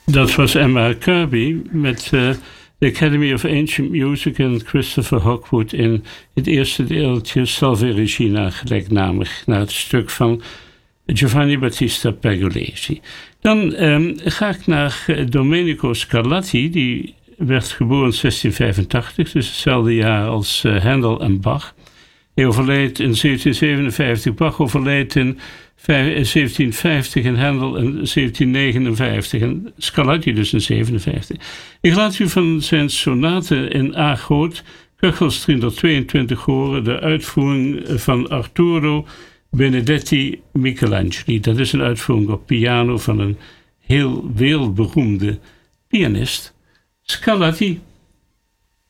Dat was Emma Kirby met The Academy of Ancient Music en Christopher Hogwood in het eerste deeltje Salve Regina, gelijknamig naar het stuk van Giovanni Battista Pergolesi. Dan ga ik naar Domenico Scarlatti, die werd geboren in 1685, dus hetzelfde jaar als Handel en Bach. Hij overleed in 1757, Bach overleed in 1750 en Handel in 1759 en Scarlatti dus in 1757. Ik laat u van zijn sonate in A groot, Köchels 322 horen, de uitvoering van Arturo Benedetti Michelangeli. Dat is een uitvoering op piano van een heel wereldberoemde pianist, Scarlatti.